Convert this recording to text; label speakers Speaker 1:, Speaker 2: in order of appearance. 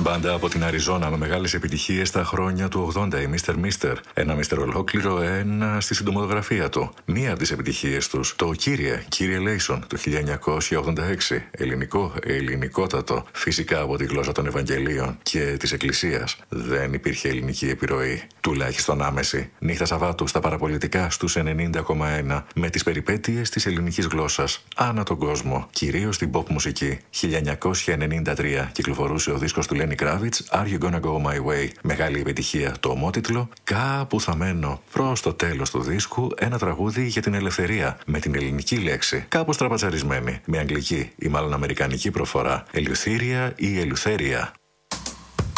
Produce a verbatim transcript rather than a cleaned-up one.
Speaker 1: Μπάντα από την Αριζόνα με μεγάλες επιτυχίες στα χρόνια του ογδόντα, η Μίστερ Μίστερ. Ένα Μίστερ ολόκληρο, ένα στη συντομογραφία του. Μία από τις επιτυχίες τους, το Κύριε, Κύριε Λέισον, το χίλια εννιακόσια ογδόντα έξι. Ελληνικό, ελληνικότατο. Φυσικά από τη γλώσσα των Ευαγγελίων και της Εκκλησίας. Δεν υπήρχε ελληνική επιρροή. Τουλάχιστον άμεση. Νύχτα Σαββάτου στα παραπολιτικά στους ενενήντα κόμμα ένα. Με τις περιπέτειες της ελληνικής γλώσσας. Ανά τον κόσμο. Κυρίως στην pop μουσική. χίλια εννιακόσια ενενήντα τρία κυκλοφορούσε ο δίσκος του Lenny Kravitz, Are You Gonna Go My Way. Μεγάλη επιτυχία το ομότιτλο. Κάπου θα μένω. Προς το τέλος του δίσκου ένα τραγούδι για την ελευθερία. Με την ελληνική λέξη. Κάπως τραπατσαρισμένη. Με αγγλική ή μάλλον αμερικανική προφορά. Ελευθερία ή Ελευθέρια.